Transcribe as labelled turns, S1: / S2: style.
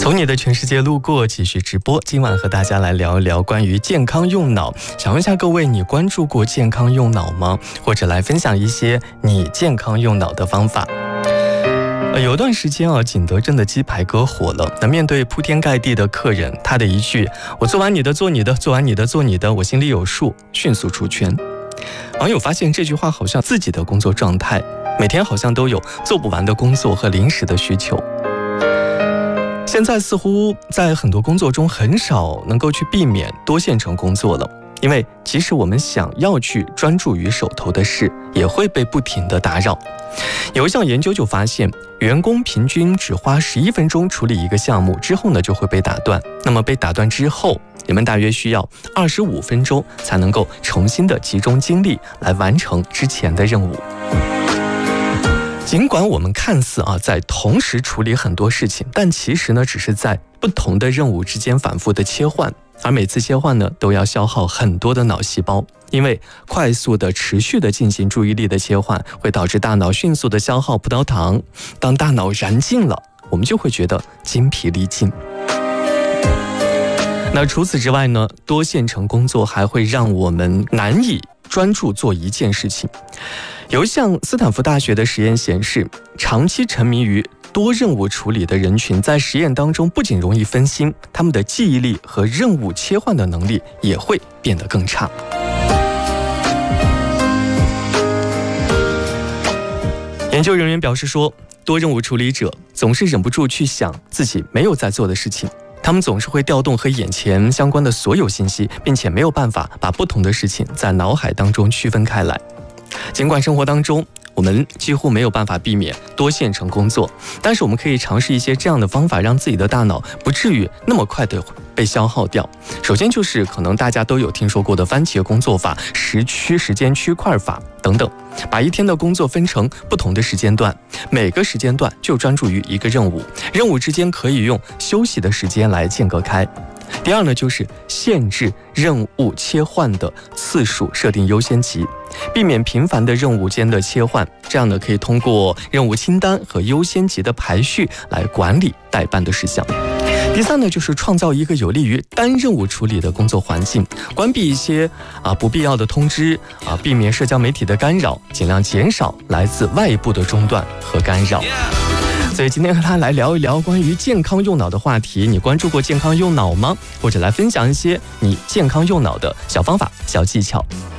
S1: 从你的全世界路过继续直播，今晚和大家来聊一聊关于健康用脑。想问一下各位，你关注过健康用脑吗？或者来分享一些你健康用脑的方法。有一段时间景德镇的鸡排哥火了。那面对铺天盖地的客人，他的一句“我做完你的做你的，做完你的做你的，我心里有数”，迅速出圈。网友发现这句话好像自己的工作状态，每天好像都有做不完的工作和临时的需求。现在似乎在很多工作中很少能够去避免多线程工作了，因为即使我们想要去专注于手头的事，也会被不停的打扰。有一项研究就发现，员工平均只花11分钟处理一个项目之后呢，就会被打断。那么被打断之后，人们大约需要25分钟才能够重新的集中精力来完成之前的任务。尽管我们看似在同时处理很多事情，但其实呢，只是在不同的任务之间反复的切换，而每次切换呢，都要消耗很多的脑细胞。因为快速的持续的进行注意力的切换，会导致大脑迅速的消耗葡萄糖。当大脑燃尽了，我们就会觉得精疲力尽。那除此之外呢，多线程工作还会让我们难以专注做一件事情。有一项斯坦福大学的实验显示，长期沉迷于多任务处理的人群，在实验当中不仅容易分心，他们的记忆力和任务切换的能力也会变得更差。研究人员表示说，多任务处理者总是忍不住去想自己没有在做的事情，他们总是会调动和眼前相关的所有信息，并且没有办法把不同的事情在脑海当中区分开来。尽管生活当中我们几乎没有办法避免多线程工作，但是我们可以尝试一些这样的方法，让自己的大脑不至于那么快的被消耗掉。首先就是可能大家都有听说过的番茄工作法、时间区块法等等，把一天的工作分成不同的时间段，每个时间段就专注于一个任务，任务之间可以用休息的时间来间隔开。第二呢，就是限制任务切换的次数，设定优先级，避免频繁的任务间的切换，这样呢可以通过任务清单和优先级的排序来管理待办的事项。第三呢，就是创造一个有利于单任务处理的工作环境，关闭一些不必要的通知避免社交媒体的干扰，尽量减少来自外部的中断和干扰。所以今天和他来聊一聊关于健康用脑的话题。你关注过健康用脑吗？或者来分享一些你健康用脑的小方法、小技巧。